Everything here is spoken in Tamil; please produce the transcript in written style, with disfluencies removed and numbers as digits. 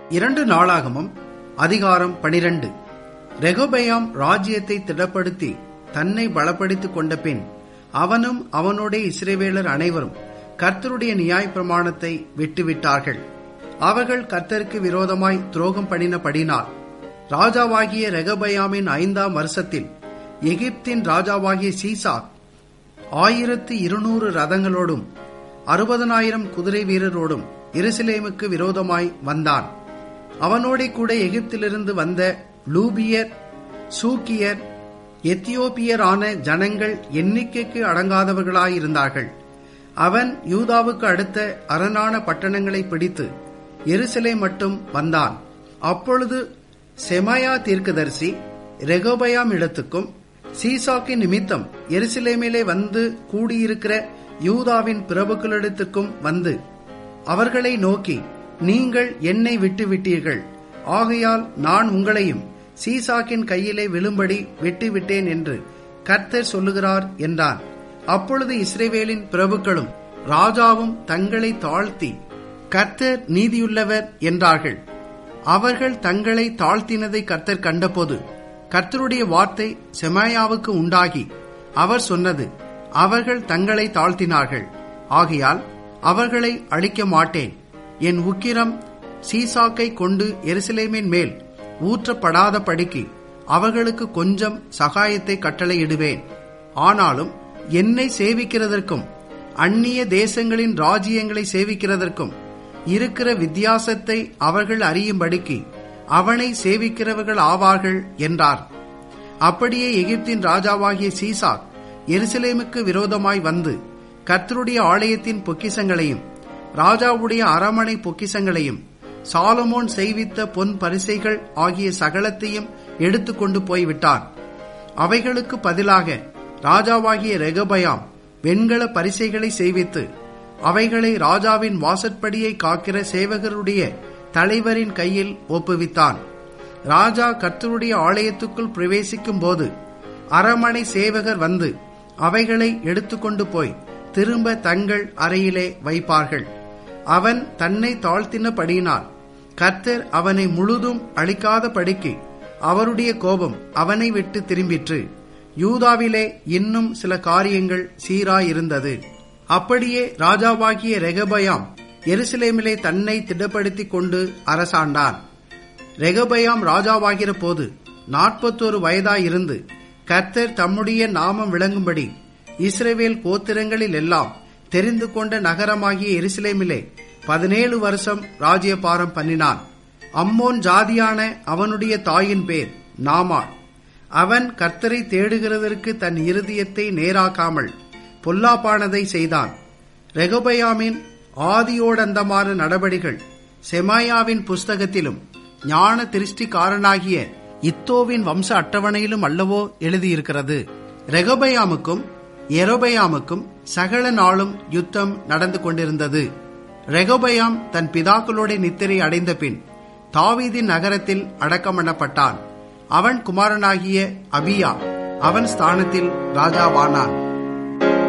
2 நாளாகமம் அதிகாரம் 12. ரெகொபெயாம் ராஜ்யத்தை திடப்படுத்தி தன்னை பலப்படுத்திக் கொண்ட பின் அவனும் அவனோட இஸ்ரவேலர் அனைவரும் கர்த்தருடைய நியாயப்பிரமாணத்தை விட்டுவிட்டார்கள். அவர்கள் கர்த்தருக்கு விரோதமாய் துரோகம் பண்ணினபடினால் ராஜாவாகிய ரெகொபெயாமின் 5ஆம் வருஷத்தில் எகிப்தின் ராஜாவாகிய சீசாக் 1200 ரதங்களோடும் 60,000 குதிரை வீரரோடும் எருசலேமுக்கு விரோதமாய் வந்தான். அவனோட கூட எகிப்திலிருந்து வந்த லூபியர், சூக்கியர், எத்தியோப்பியரான ஜனங்கள் எண்ணிக்கைக்கு அடங்காதவர்களாயிருந்தார்கள். அவன் யூதாவுக்கு அடுத்த அரணான பட்டணங்களை பிடித்து எருசலேம் மட்டும் வந்தான். அப்பொழுது செமாயா தீர்க்கதரிசி ரெகொபெயாம் இடத்துக்கும் சீசாக்கின் நிமித்தம் எருசலேமிலே வந்து கூடியிருக்கிற யூதாவின் பிரபுக்களிடத்துக்கும் வந்து அவர்களை நோக்கி, நீங்கள் என்னை விட்டுவிட்டீர்கள், ஆகையால் நான் உங்களையும் சீசாக்கின் கையிலே விழும்படி விட்டுவிட்டேன் என்று கர்த்தர் சொல்லுகிறார் என்றான். அப்பொழுது இஸ்ரவேலின் பிரபுக்களும் ராஜாவும் தங்களை தாழ்த்தி கர்த்தர் நீதியுள்ளவர் என்றார்கள். அவர்கள் தங்களை தாழ்த்தினதை கர்த்தர் கண்டபோது கர்த்தருடைய வார்த்தை செமாயாவுக்கு உண்டாகி அவர் சொன்னது, அவர்கள் தங்களை தாழ்த்தினார்கள், ஆகையால் அவர்களை அழிக்க மாட்டேன். என் உக்கிரம் சீசாக்கை கொண்டு எருசலேமின் மேல் ஊற்றப்படாத படிக்கு அவர்களுக்கு கொஞ்சம் சகாயத்தை கட்டளையிடுவேன். ஆனாலும் என்னை சேவிக்கிறதற்கும் அந்நிய தேசங்களின் ராஜ்யங்களை சேவிக்கிறதற்கும் இருக்கிற வித்தியாசத்தை அவர்கள் அறியும்படிக்கு அவனை சேவிக்கிறவர்கள் ஆவார்கள் என்றார். அப்படியே எகிப்தின் ராஜாவாகிய சீசாக் எருசலேமுக்கு விரோதமாய் வந்து கர்த்தருடைய ஆலயத்தின் பொக்கிசங்களையும் ராஜாவுடைய அரமனை பொக்கிசங்களையும் சாலமோன் செய்வித்த பொன் பரிசைகள் ஆகிய சகலத்தையும் எடுத்துக்கொண்டு போய்விட்டான். அவைகளுக்கு பதிலாக ராஜாவாகிய ரெகொபெயாம் வெண்கல பரிசைகளை செய்வித்து அவைகளை ராஜாவின் வாசற்படியை காக்கிற சேவகருடைய தலைவரின் கையில் ஒப்புவித்தான். ராஜா கர்த்தருடைய ஆலயத்துக்குள் பிரவேசிக்கும் போது அரமனை சேவகர் வந்து அவைகளை எடுத்துக்கொண்டு போய் திரும்ப தங்கள் அறையிலே வைப்பார்கள். அவன் தன்னை தாழ்த்தினபடியினால் கர்த்தர் அவனை முழுதும் அழிக்காத படிக்கு அவருடைய கோபம் அவனை விட்டு திரும்பிற்று. யூதாவிலே இன்னும் சில காரியங்கள் சீராயிருந்தது. அப்படியே ராஜாவாகிய ரெகொபெயாம் எருசலேமிலே தன்னை திடப்படுத்திக் கொண்டு அரசாண்டான். ரெகொபெயாம் ராஜாவாகிற போது 41 வயதாயிருந்து கர்த்தர் தம்முடைய நாமம் விளங்கும்படி இஸ்ரவேல் கோத்திரங்களில் எல்லாம் தெரிந்து கொண்ட நகரமாகிய எருசலேமிலே 17 வருஷம் ராஜ்யபாரம் பண்ணினான். அம்மோன் ஜாதியான அவனுடைய தாயின் பேர் நாமாள். அவன் கர்த்தரை தேடுகிறதற்கு தன் இருதயத்தை நேராக்காமல் பொல்லாப்பானதை செய்தான். ரெகொபெயாமின் ஆதியோடந்தமான நடபடிகள் செமாயாவின் புஸ்தகத்திலும் ஞான திருஷ்டிக்காரனாகிய இத்தோவின் வம்ச அட்டவணையிலும் அல்லவோ எழுதியிருக்கிறது. ரெகொபெயாமுக்கும் யெரொபெயாமுக்கும் சகல நாளும் யுத்தம் நடந்து கொண்டிருந்தது. ரெகொபெயாம் தன் பிதாக்களோட நித்திரை அடைந்த பின் தாவீதின் நகரத்தில் அடக்கமண்ணப்பட்டான். அவன் குமாரனாகிய அபியா அவன் ஸ்தானத்தில் ராஜாவானான்.